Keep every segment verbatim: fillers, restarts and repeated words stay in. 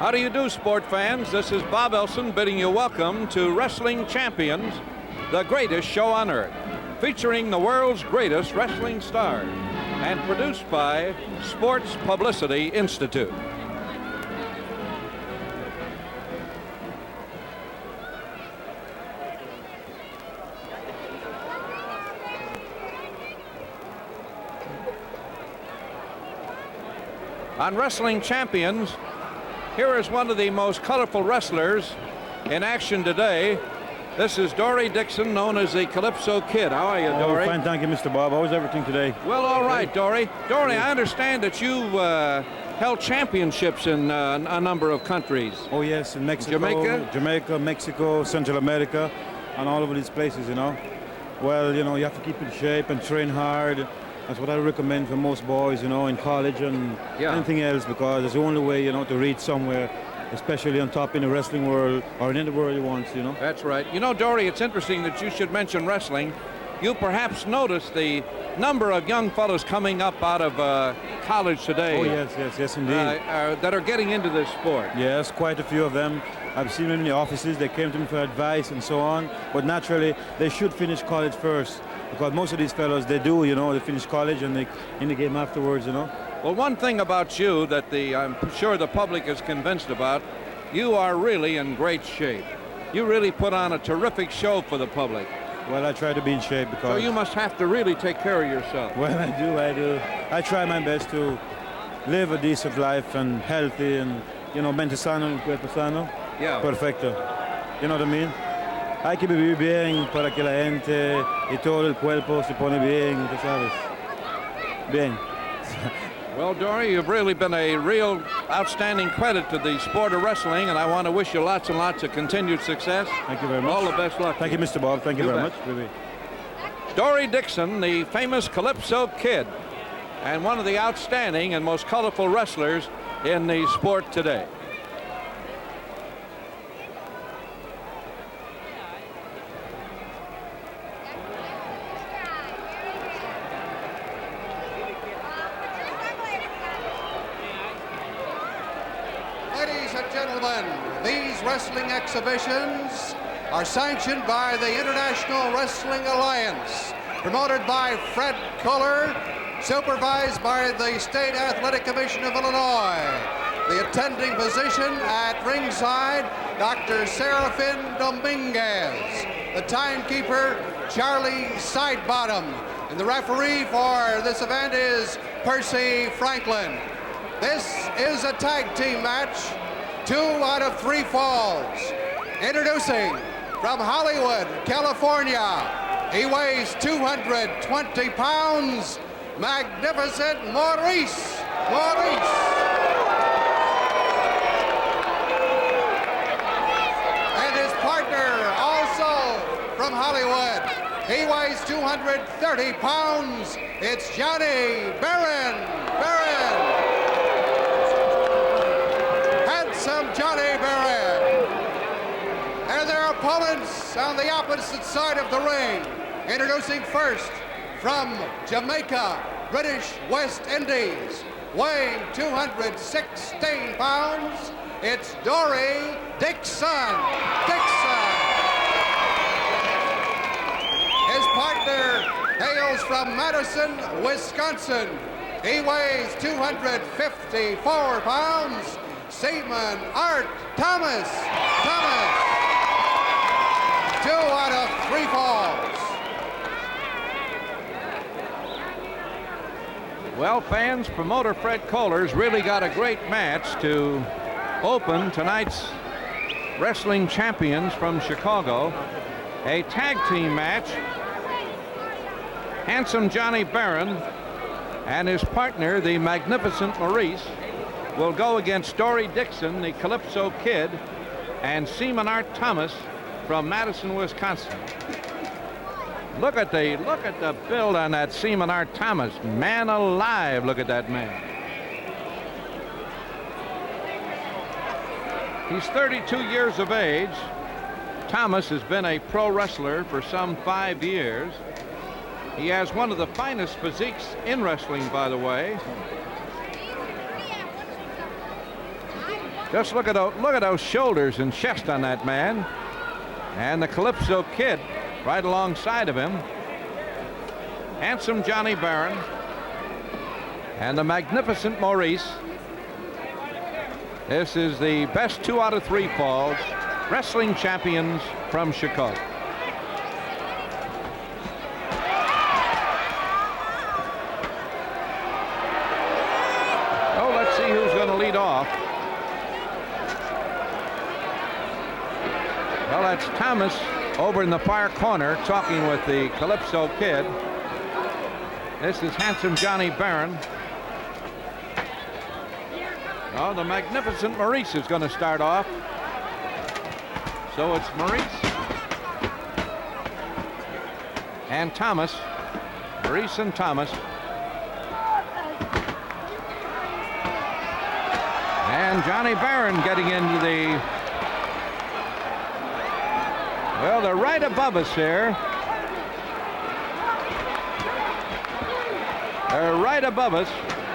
How do you do, sport fans? This is Bob Elson bidding you welcome to Wrestling Champions, the greatest show on earth, featuring the world's greatest wrestling stars, and produced by Sports Publicity Institute. On Wrestling Champions, here is one of the most colorful wrestlers in action today. This is Dory Dixon, known as the Calypso Kid. How are you, Dory? Oh, fine, thank you, Mister Bob. How's everything today? Well, all right, Dory. Dory, I understand that you uh, held championships in uh, a number of countries. Oh, yes, in Mexico, Jamaica? Jamaica, Mexico, Central America, and all over these places, you know. Well, you know, you have to keep in shape and train hard. That's what I recommend for most boys, you know, in college and yeah. anything else, because it's the only way, you know, to reach somewhere, especially on top in the wrestling world or in any world you want, you know. That's right. You know, Dory, it's interesting that you should mention wrestling. You perhaps noticed the number of young fellows coming up out of uh, college today. Oh, yes, yes, yes, indeed. Uh, uh, that are getting into this sport. Yes, quite a few of them. I've seen them in the offices. They came to me for advice and so on. But naturally, they should finish college first, because most of these fellows, they do, you know, they finish college and they in the game afterwards, you know. Well, one thing about you that the I'm sure the public is convinced about, you are really in great shape. You really put on a terrific show for the public. Well, I try to be in shape because... So you must have to really take care of yourself. Well, I do, I do. I try my best to live a decent life and healthy and, you know, mente sano en cuerpo sano. Yeah. Perfecto. You know what I mean? Hay que vivir bien para que la gente y todo el cuerpo se pone bien, tú sabes. Bien. Well, Dory, you've really been a real outstanding credit to the sport of wrestling, and I want to wish you lots and lots of continued success. Thank you very much. All the best luck. Thank you, Mister Bob. Thank you, You very bet. much. Really. Dory Dixon, the famous Calypso Kid, and one of the outstanding and most colorful wrestlers in the sport today. Ladies and gentlemen, these wrestling exhibitions are sanctioned by the International Wrestling Alliance, promoted by Fred Kohler, supervised by the State Athletic Commission of Illinois. The attending physician at ringside, Doctor Serafin Dominguez. The timekeeper, Charlie Sidebottom. And the referee for this event is Percy Franklin. This is a tag team match, two out of three falls. Introducing from Hollywood, California, he weighs two hundred twenty pounds, Magnificent Maurice. Maurice. And his partner, also from Hollywood, he weighs two hundred thirty pounds, it's Johnny Barron. Barron. Some Johnny Barron. And their opponents on the opposite side of the ring. Introducing first from Jamaica, British West Indies, weighing two hundred sixteen pounds, it's Dory Dixon. Dixon. His partner hails from Madison, Wisconsin. He weighs two hundred fifty-four pounds, Seaman Art Thomas. Thomas. Two out of three falls. Well, fans, promoter Fred Kohler's really got a great match to open tonight's Wrestling Champions from Chicago. A tag team match. Handsome Johnny Barron and his partner, the Magnificent Maurice, will go against Dory Dixon, the Calypso Kid, and Seaman Art Thomas from Madison, Wisconsin. Look at the look at the build on that Seaman Art Thomas. Man alive, look at that man. He's thirty-two years of age. Thomas has been a pro wrestler for some five years. He has one of the finest physiques in wrestling, by the way. Just look at those, look at those shoulders and chest on that man. And the Calypso Kid right alongside of him. Handsome Johnny Barron and the Magnificent Maurice. This is the best two out of three falls wrestling champions from Chicago. Oh, let's see who's going to lead off. Well, that's Thomas over in the far corner talking with the Calypso Kid. This is Handsome Johnny Barron. Oh, the Magnificent Maurice is going to start off. So it's Maurice and Thomas. Maurice and Thomas. And Johnny Barron getting into the... Well, they're right above us here. They're right above us.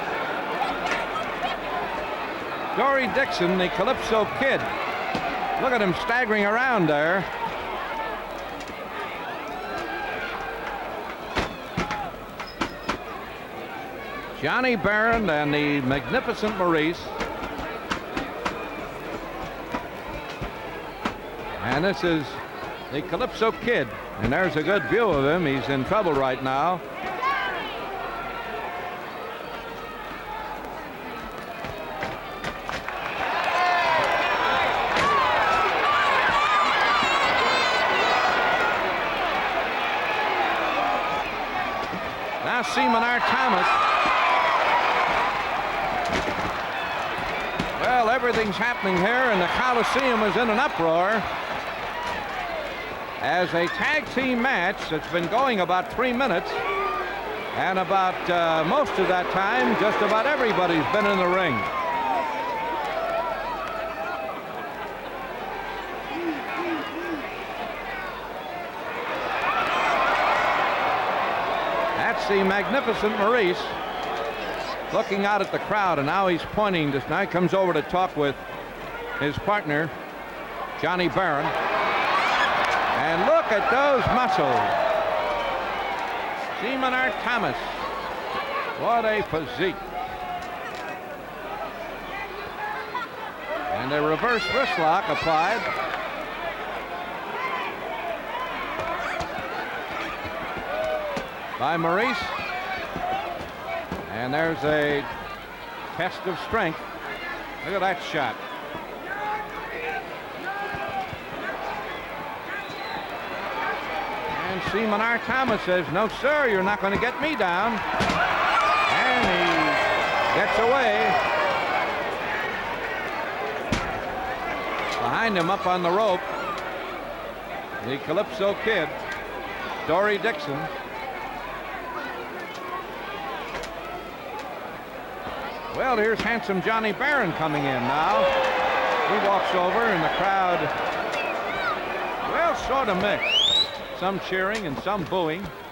Dory Dixon, the Calypso Kid. Look at him staggering around there. Johnny Barron and the Magnificent Maurice. And this is the Calypso Kid. And there's a good view of him. He's in trouble right now. Now Seaman R. Thomas. Well, everything's happening here, and the Coliseum is in an uproar as a tag team match that's been going about three minutes, and about uh, most of that time, just about everybody's been in the ring. That's the Magnificent Maurice looking out at the crowd, and now he's pointing. This now he comes over to talk with his partner, Johnny Barron. And look at those muscles. Seaman R. Thomas. What a physique. And a reverse wrist lock applied. By Maurice. And there's a test of strength. Look at that shot. And Seaman R. Thomas says, no, sir, you're not going to get me down. And he gets away. Behind him up on the rope, the Calypso Kid, Dory Dixon. Well, here's Handsome Johnny Barron coming in now. He walks over, and the crowd, well, sort of mixed. Some cheering and some booing.